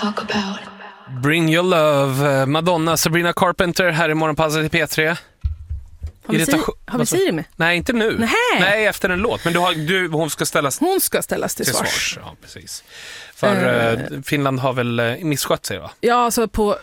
talk about. Bring your love, Madonna, Sabrina Carpenter här i Morgonpasset i P3. Har vi Siri med? Nej, inte nu. Nej, efter en låt. Men hon ska ställas till svars. Ja, precis. För Finland har väl misskött sig, va? Ja, alltså på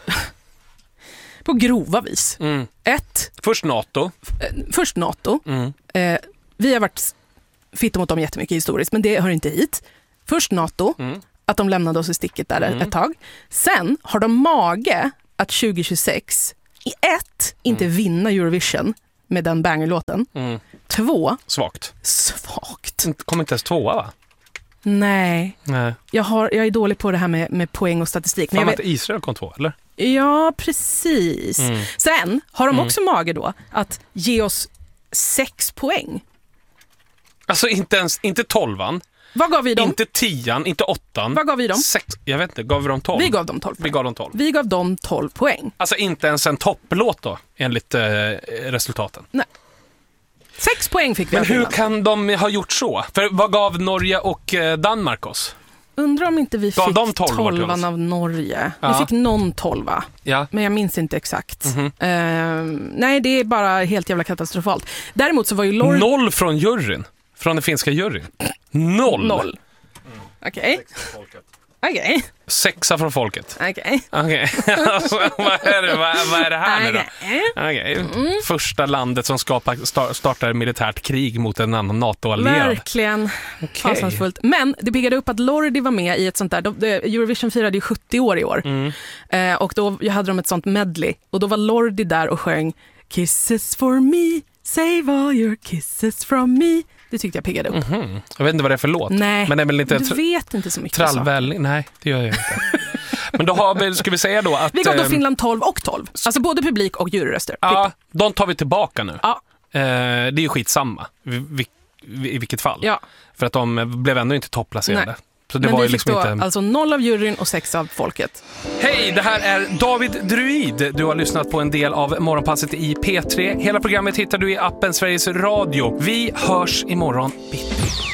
grova vis. Först NATO. Vi har varit fitta mot dem jättemycket historiskt, men det hör inte hit. Först NATO, att de lämnade oss i sticket där ett tag. Sen har de mage att 2026 inte vinna Eurovision med den bangerlåten. 2. Svagt. Kommer inte ens 2, va? Nej. Jag är dålig på det här med poäng och statistik. Fan, att Israel kom 2, eller? Ja, precis. Sen har de också mage då att ge oss 6 poäng. Alltså inte 12an. Vad gav vi dem? Inte 10an, inte 8an. Vad gav vi dem? 6, jag vet inte, gav vi dem 12? Vi gav dem 12 poäng. Vi gav dem 12 poäng. Alltså inte ens en topplåt då, enligt resultaten. Nej. 6 poäng fick vi. Men hur kan de ha gjort så? För vad gav Norge och Danmark oss? Undrar om inte vi fick 12an av Norge. Vi fick någon 12, men jag minns inte exakt. Nej, det är bara helt jävla katastrofalt. Däremot så var ju 0 från juryn. Från den finska juryn. 0. Okej. 6 från folket. Okej. Alltså, vad är det här nu då? Okay. Första landet som startar militärt krig mot en annan NATO-allierad. Verkligen. Fasansfullt. Men det piggade upp att Lordi var med i ett sånt där. Eurovision firade ju 70 år i år. Och då hade de ett sånt medley. Och då var Lordi där och sjöng Kisses for me, save all your kisses from me. Det tyckte jag piggade upp. Jag vet inte vad det är för låt. Nej, men det är väl inte du vet inte så mycket. Trallvälling. Nej, det gör jag inte. Men då ska vi säga då att... Vi gav då Finland 12 och 12. Alltså både publik och juryröster. Ja, de tar vi tillbaka nu. Ja. Det är ju skitsamma i vilket fall. Ja. För att de blev ändå inte topplacerade. Nej. Så det men var vi ju liksom fick då inte... alltså 0 av juryn och 6 av folket. Hej, det här är David Druid. Du har lyssnat på en del av Morgonpasset i P3. Hela programmet hittar du i appen Sveriges Radio. Vi hörs imorgon bitti.